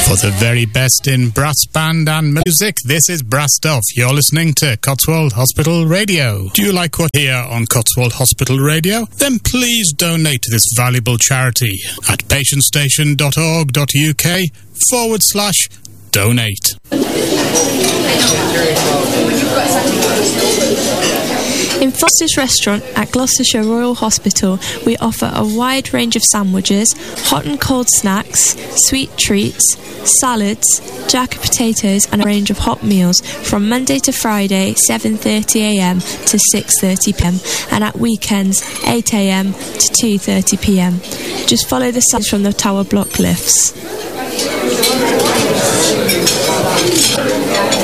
For the very best in brass band and music, this is Brassed Off. You're listening to Cotswold Hospital Radio. Do you like what you hear on Cotswold Hospital Radio? Then please donate to this valuable charity at patientstation.org.uk/donate. In Foster's Restaurant at Gloucestershire Royal Hospital, we offer a wide range of sandwiches, hot and cold snacks, sweet treats, salads, jacket potatoes and a range of hot meals from Monday to Friday 7:30am to 6:30pm and at weekends 8am to 2:30pm. Just follow the signs from the tower block lifts.